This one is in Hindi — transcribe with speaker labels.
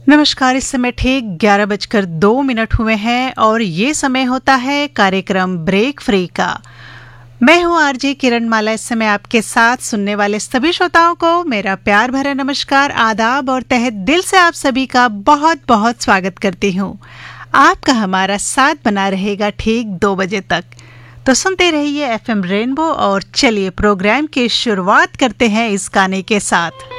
Speaker 1: नमस्कार। इस समय ठीक 11:02 हुए हैं और ये समय होता है कार्यक्रम ब्रेक फ्री का। मैं हूँ आरजे किरण माला। इस समय आपके साथ सुनने वाले सभी श्रोताओं को मेरा प्यार भरा नमस्कार, आदाब और तहे दिल से आप सभी का बहुत बहुत स्वागत करती हूँ। आपका हमारा साथ बना रहेगा ठीक 2 बजे तक। तो सुनते रहिए FM रेनबो और चलिए प्रोग्राम की शुरुआत करते हैं इस गाने के साथ।